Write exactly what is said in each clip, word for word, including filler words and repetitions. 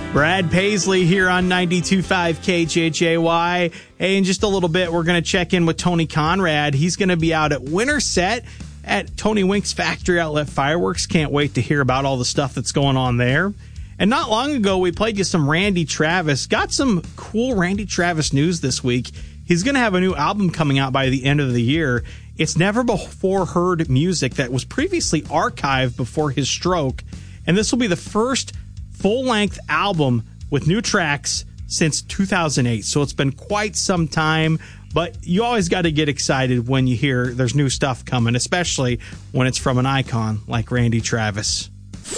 Brad Paisley here on ninety-two point five K J J Y. Hey, in just a little bit, we're going to check in with Tony Conrad. He's going to be out at Winterset at Tony Wink's Factory Outlet Fireworks. Can't wait to hear about all the stuff that's going on there. And not long ago, we played you some Randy Travis. Got some cool Randy Travis news this week. He's going to have a new album coming out by the end of the year. It's never before heard music that was previously archived before his stroke. And this will be the first full-length album with new tracks since two thousand eight. So it's been quite some time, but you always got to get excited when you hear there's new stuff coming, especially when it's from an icon like Randy Travis.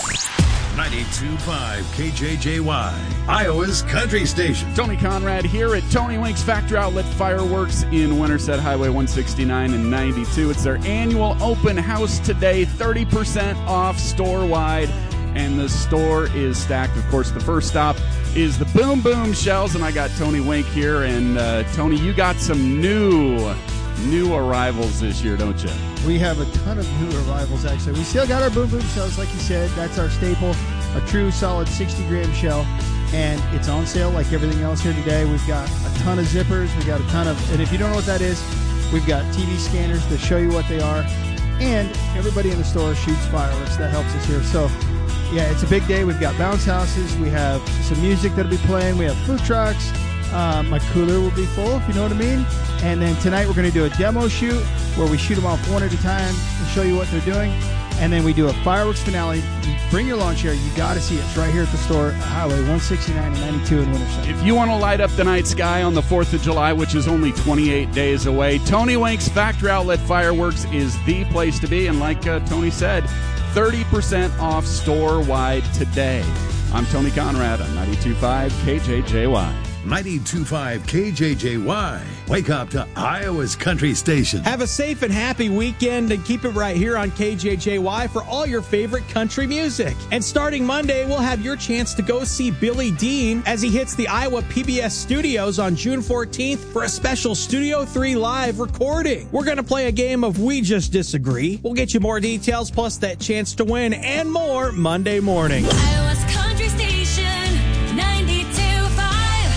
ninety-two point five K J J Y, Iowa's country station. Tony Conrad here at Tony Wink's Factory Outlet Fireworks in Winterset, Highway one sixty-nine and ninety-two. It's their annual open house today, thirty percent off store-wide. And the store is stacked. Of course, the first stop is the Boom Boom Shells, and I got Tony Wink here. And uh, Tony, you got some new, new arrivals this year, don't you? We have a ton of new arrivals, actually. We still got our Boom Boom Shells, like you said. That's our staple, a true solid sixty gram shell, and it's on sale like everything else here today. We've got a ton of zippers. We got a ton of, and if you don't know what that is, we've got T V scanners that show you what they are, and everybody in the store shoots fireworks. That helps us here. So. Yeah, it's a big day. We've got bounce houses. We have some music that'll be playing. We have food trucks. Um, my cooler will be full, if you know what I mean. And then tonight we're going to do a demo shoot where we shoot them off one at a time and show you what they're doing. And then we do a fireworks finale. You bring your lawn chair. You got to see it. It's right here at the store, Highway one sixty-nine and ninety-two in Winterset. If you want to light up the night sky on the fourth of July, which is only twenty-eight days away, Tony Wink's Factory Outlet Fireworks is the place to be. And like uh, Tony said, thirty percent off store-wide today. I'm Tony Conrad on ninety-two point five K J J Y. ninety-two point five K J J Y. Wake up to Iowa's country station. Have a safe and happy weekend and keep it right here on K J J Y for all your favorite country music. And starting Monday, we'll have your chance to go see Billy Dean as he hits the Iowa P B S studios on June fourteenth for a special Studio three live recording. We're going to play a game of We Just Disagree. We'll get you more details plus that chance to win and more Monday morning. Iowa's country station, ninety-two point five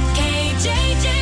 K J J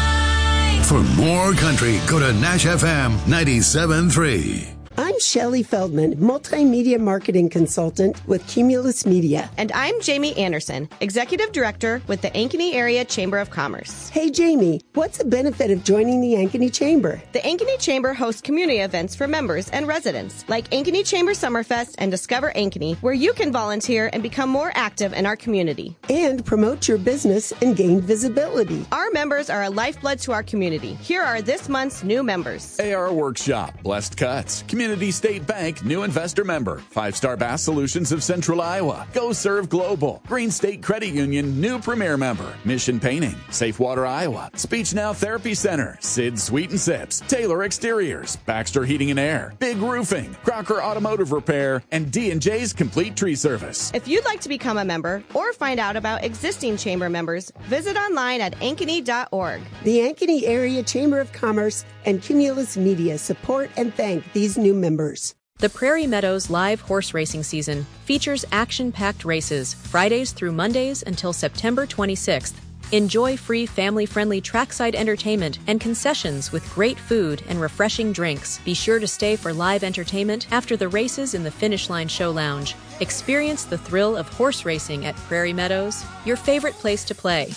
Y. For more country, go to Nash F M ninety-seven point three. I'm Shelley Feldman, multimedia marketing consultant with Cumulus Media. And I'm Jamie Anderson, executive director with the Ankeny Area Chamber of Commerce. Hey, Jamie, what's the benefit of joining the Ankeny Chamber? The Ankeny Chamber hosts community events for members and residents, like Ankeny Chamber Summerfest and Discover Ankeny, where you can volunteer and become more active in our community. And promote your business and gain visibility. Our members are a lifeblood to our community. Here are this month's new members. A R Workshop, Blessed Cuts, Community State Bank, new investor member, Five Star Bass Solutions of Central Iowa, Go Serve Global, Green State Credit Union, new premier member, Mission Painting, Safe Water Iowa, Speech Now Therapy Center, Sid Sweet and Sips, Taylor Exteriors, Baxter Heating and Air, Big Roofing, Crocker Automotive Repair, and D and J's Complete Tree Service. If you'd like to become a member or find out about existing chamber members, visit online at ankeny dot org. The Ankeny Area Chamber of Commerce and Cumulus Media support and thank these new members. The Prairie Meadows live horse racing season features action-packed races Fridays through Mondays until September twenty-sixth. Enjoy free family-friendly trackside entertainment and concessions with great food and refreshing drinks. Be sure to stay for live entertainment after the races in the Finish Line Show Lounge. Experience the thrill of horse racing at Prairie Meadows, your favorite place to play.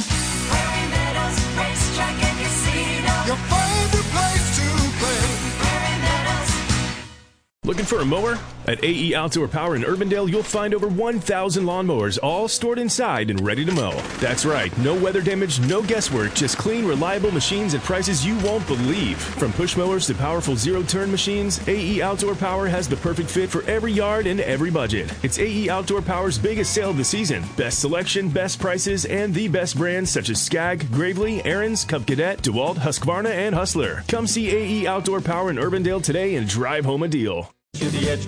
Prairie Meadows Racetrack and Casino. Your favorite place to play. Prairie Meadows. Looking for a mower? At A E Outdoor Power in Urbandale, you'll find over one thousand lawnmowers, all stored inside and ready to mow. That's right, no weather damage, no guesswork, just clean, reliable machines at prices you won't believe. From push mowers to powerful zero-turn machines, A E Outdoor Power has the perfect fit for every yard and every budget. It's A E Outdoor Power's biggest sale of the season. Best selection, best prices, and the best brands such as Skag, Gravely, Aaron's, Cub Cadet, DeWalt, Husqvarna, and Hustler. Come see A E Outdoor Power in Urbandale today and drive home a deal. To the edge.